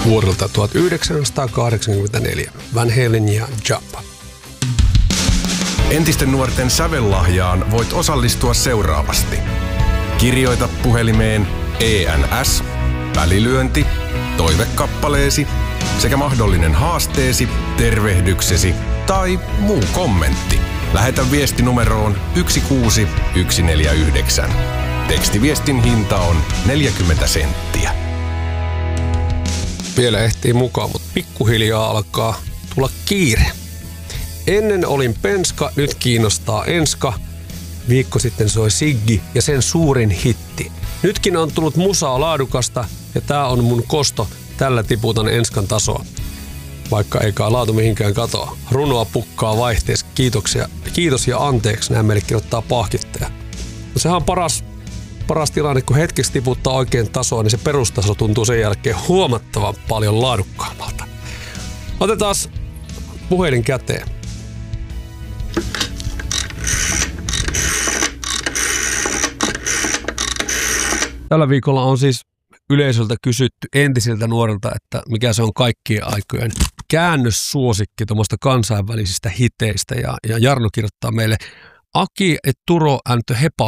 vuodelta 1984. Van Halen ja Jump. Entisten nuorten sävellahjaan voit osallistua seuraavasti. Kirjoita puhelimeen ENS, välilyönti, toivekappaleesi sekä mahdollinen haasteesi, tervehdyksesi tai muu kommentti. Lähetä viesti numeroon 16149. Tekstiviestin hinta on 40 senttiä. Vielä ehtii mukaan, mutta pikkuhiljaa alkaa tulla kiire. Ennen olin penska, nyt kiinnostaa enska. Viikko sitten soi Siggi ja sen suurin hitti. Nytkin on tullut musaa laadukasta ja tää on mun kosto. Tällä tiputan enskan tasoa. Vaikka eikä laatu mihinkään katoa. Runoa pukkaa vaihteessa. Kiitos ja anteeksi, näin meille kirjoittaa pahkittaja. No sehän on paras tilanne, kun hetkeksi tiputtaa oikein tasoa, niin se perustaso tuntuu sen jälkeen huomattavan paljon laadukkaammalta. Otetaan puhelin käteen. Tällä viikolla on siis yleisöltä kysytty entisiltä nuorilta, että mikä se on kaikkien aikojen käännössuosikki tuommoista kansainvälisistä hiteistä. Ja Jarno kirjoittaa meille Aki et Turo äntö hepa